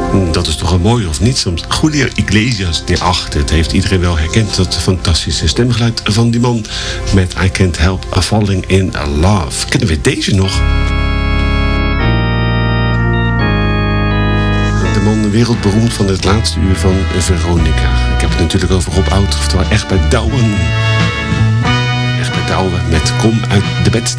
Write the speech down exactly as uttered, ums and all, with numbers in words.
Dat is toch een mooi, of niet? Soms Julio Iglesias, nee, ach, dat heeft iedereen wel herkend. Dat fantastische stemgeluid van die man met I Can't Help a Falling in Love. Kennen we deze nog? De man wereldberoemd van het laatste uur van Veronica. Ik heb het natuurlijk over Rob Oud, oftewel Echt bij Douwen. Echt bij Douwen met Kom uit de bedst.